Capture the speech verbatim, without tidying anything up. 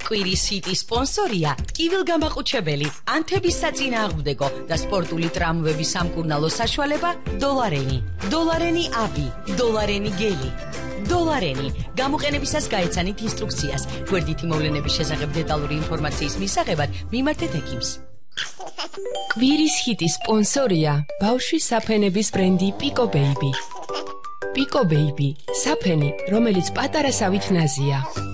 კვირის ჰიტის სპონსორია ტკივილგამაყუჩებელი, ანთების საწინააღმდეგო და სპორტული ტრამვების სამკურნალო საშუალება დოლარენი. დოლარენი აბი, დოლარენი გელი. დოლარენი. გამოყენებისას გაეცანით ინსტრუქციას. გვერდითი მოვლენების შესახებ დეტალური ინფორმაციის მისაღებად მიმართეთ ექიმს. კვირის ჰიტის სპონსორია ბავშვის საფენების ბრენდი პიკო ბეიბი. პიკო ბეიბი, საფენი, რომელიც პატარა სავით ნაზია.